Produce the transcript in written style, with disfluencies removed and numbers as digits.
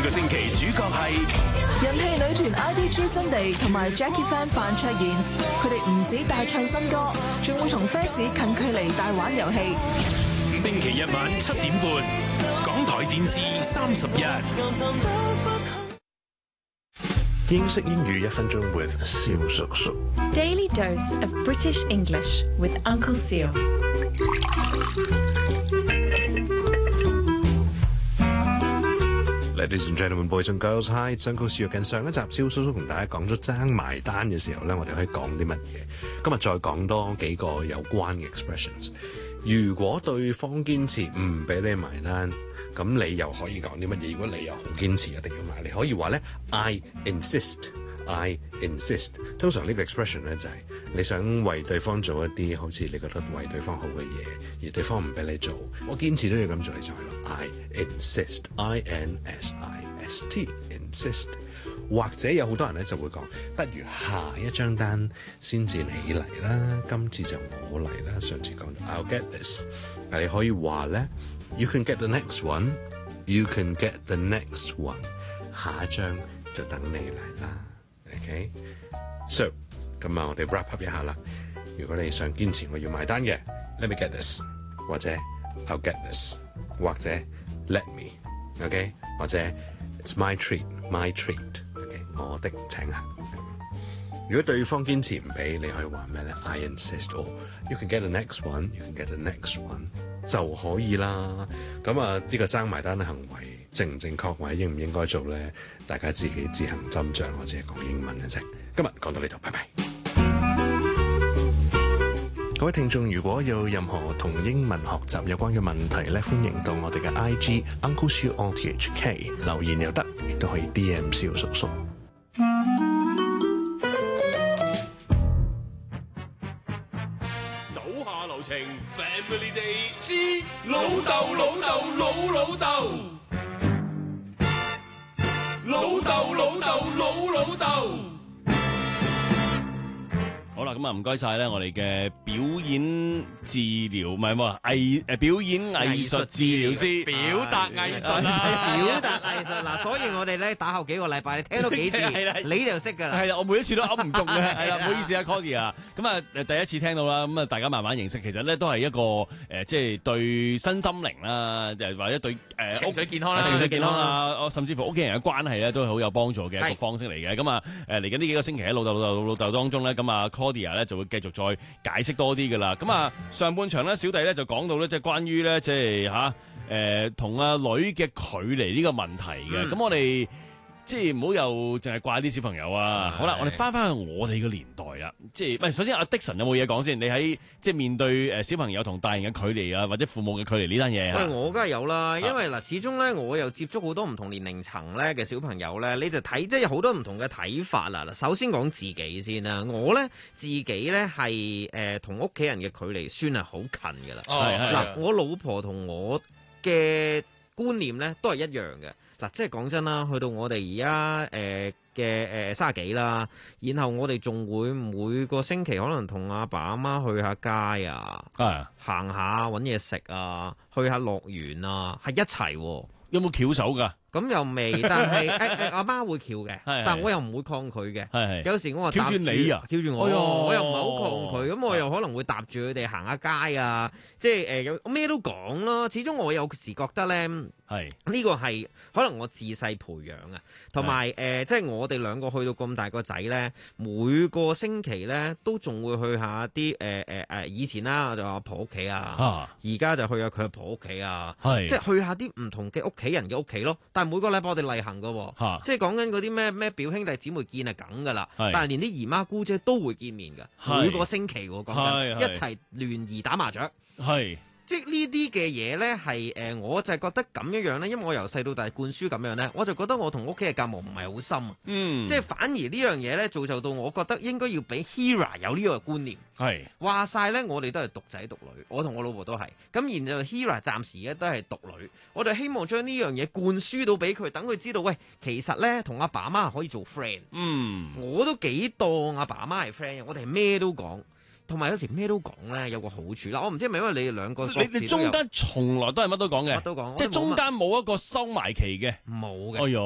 個星期主角係人氣女團 IDG 新地同埋 Jackie Fan 范卓妍，佢哋唔止大唱新歌，仲會同 fans 近距離大玩遊戲。 星期日晚7點半，港台電視31。 英式英語1分鐘 with 蕭叔叔。 Daily dose of British English with Uncle Seal. Ladies and gentlemen, boys and girls, hi， Uncle Seal。近上一集蕭叔叔同大家講咗爭埋單嘅時候咧，我哋可以講啲乜嘢？今日再講多幾個有關嘅 expressions。如果對方堅持唔俾你埋單，咁你又可以講啲乜嘢？如果你又好堅持一定要買，你可以話咧 I insist。I insist。通常呢個 expression 咧就係你想為對方做一啲好似你覺得為對方好嘅嘢，而對方唔俾你做，我堅持都要咁做，你就係咯。I insist。I-N-S-I-S-T。insist。或者有好多人咧就會講，不如下一張單先至你嚟啦，今次就我嚟啦。上次講咗 I'll get this， 你可以話咧 You can get the next one。 You can get the next one。 下一張就等你嚟啦。OK， so 咁啊，我哋 wrap up 一下啦。如果你想堅持我要埋單嘅 ，Let me get this， 或者 I'll get this， 或者 Let me，OK， 或者 It's my treat，my treat，OK， 我的請客。如果對方堅持唔俾，你可以話咩咧 ？I insist， or you can get the next one，you can get the next one 就可以啦。咁啊，呢個爭埋單嘅行為正唔正確或者應唔應該做咧？大家自己自行斟酌，我只係講英文嘅啫。今日講到呢度，拜拜。各位聽眾，如果有任何同英文學習有關嘅問題咧，歡迎到我哋嘅 IG Uncle Seal RTHK 留言又得，亦都可以 DM 蕭叔叔。 手下留情 Family Day 之老豆老豆老老豆，老豆老豆老老豆。好啦，咁啊唔該晒咧，我哋嘅表演治療唔係表演藝術治療師， 表達藝術表達藝術嗱，所以我哋咧打後幾個禮拜，你聽到幾次你就識㗎啦。 係啦，我每一次都噏唔中嘅，係啦，唔好意思啊 Cody 啊，咁啊第一次聽到啦，咁啊大家慢慢認識，其實咧都係一個即係對身心靈啦，或者對情緒健康啦， 情緒健康啊，甚至乎屋企人嘅關係咧都係好有幫助嘅一個方式嚟嘅。咁啊嚟緊呢幾個星期喺老豆當中咧，咁啊 Cody 咧就會繼續再解釋多啲㗎啦。咁啊上半場咧，小弟咧就講到咧，即係關於咧即係同阿女嘅距離呢個問題嘅。咁我哋即係唔好又淨係怪啲小朋友啊！好啦，我哋翻去我哋嘅年代啦，即係唔係首先阿 Dixon 有冇嘢講先？你喺即係面對小朋友同大人嘅距離啊，或者父母嘅距離呢單嘢啊？ 我梗係有啦，因為嗱，始終咧我又接觸好多唔同年齡層咧嘅小朋友咧，你就睇即係有好多唔同嘅睇法啦。嗱，首先講自己先啦，我咧自己咧係同屋企人嘅距離算係好近㗎啦。嗱，我老婆同我嘅觀念咧都係一樣嘅。嗱，即係講真啦，去到我哋而家嘅30幾啦，然後我哋仲會每個星期可能同阿爸阿媽去下街啊，行下揾嘢食啊，去下樂園啊，係一齊喎。 有冇翹手㗎？ 咁又未，但係阿媽會翹嘅，但我又唔會抗拒嘅。有時我話翹住你啊， 翹住我，我又唔係好抗拒，咁我又可能會搭住佢哋行下街啊，即係有咩都講咯。始終我有時覺得咧，呢個係可能我自細培養啊，同埋即係我哋兩個去到咁大個仔咧，每個星期咧都仲會去下啲以前啦，我就阿婆屋企啊，而家就去下佢阿婆屋企啊，即係去下啲唔同嘅屋企人嘅屋企咯。但係每個禮拜我哋例行㗎，即係講緊嗰啲咩表兄弟姊妹見係梗㗎啦，但係連啲姨媽姑姐都會見面㗎，每個星期講緊一齊聯誼打麻雀。即係呢啲嘅嘢咧，係我就係覺得咁樣咧，因為我由細到大灌輸咁樣咧，我就覺得我同屋企嘅隔膜唔係好深啊。即係反而呢樣嘢咧，造就到我覺得應該要俾 Hera 有呢個觀念。話晒咧，我哋都係獨仔獨女，我同我老婆都係。咁然後 Hera 暫時咧都係獨女，我哋希望將呢樣嘢灌輸到俾佢，等佢知道，喂，其實咧同阿爸阿媽可以做 friend。我都幾當阿爸阿媽係 friend 嘅，我哋係咩都講。同埋有時咩都講咧，有個好處啦。我唔知係咪因為你哋兩個， 你中間從來都係乜都講嘅， 乜都講， 即係中間冇一個收埋期嘅， 冇嘅。 哎呀！